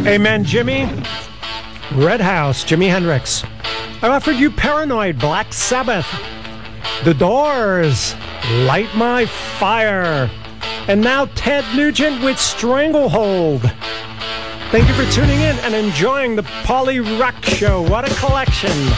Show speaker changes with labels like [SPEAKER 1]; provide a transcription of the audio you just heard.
[SPEAKER 1] Amen, Jimmy. Red House, Jimi Hendrix. I offered you Paranoid, Black Sabbath. The Doors, Light My Fire. And now Ted Nugent with Stranglehold. Thank you for tuning in and enjoying the Polly Rock Show. What a collection.